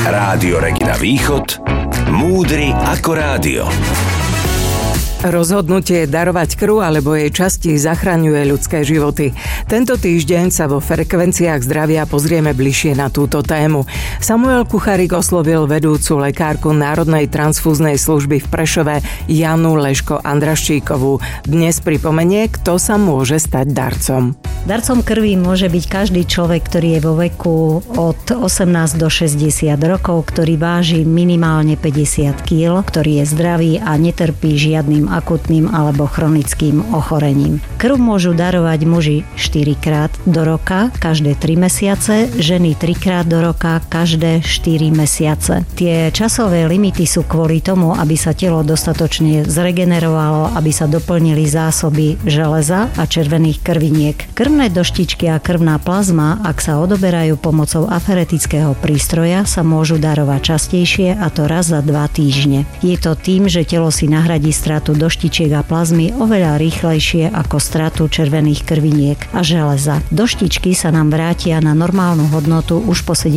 Rádio Regina Východ. Múdry ako rádio. Rozhodnutie darovať krv alebo jej časti zachraňuje ľudské životy. Tento týždeň sa vo frekvenciách zdravia pozrieme bližšie na túto tému. Samuel Kucharík oslovil vedúcu lekárku Národnej transfúznej služby v Prešove Janu Leško-Andraščíkovú. Dnes pripomenie, kto sa môže stať darcom. Darcom krvi môže byť každý človek, ktorý je vo veku od 18 do 60 rokov, ktorý váži minimálne 50 kg, ktorý je zdravý a netrpí žiadnym akutným alebo chronickým ochorením. Krv môžu darovať muži 4-krát do roka, každé 3 mesiace, ženy 3-krát do roka, každé 4 mesiace. Tie časové limity sú kvôli tomu, aby sa telo dostatočne zregenerovalo, aby sa doplnili zásoby železa a červených krviniek. Krvné doštičky a krvná plazma, ak sa odoberajú pomocou aferetického prístroja, sa môžu darovať častejšie, a to raz za 2 týždne. Je to tým, že telo si nahradí stratu doštičiek a plazmy oveľa rýchlejšie ako stratu červených krviniek a železa. Doštičky sa nám vrátia na normálnu hodnotu už po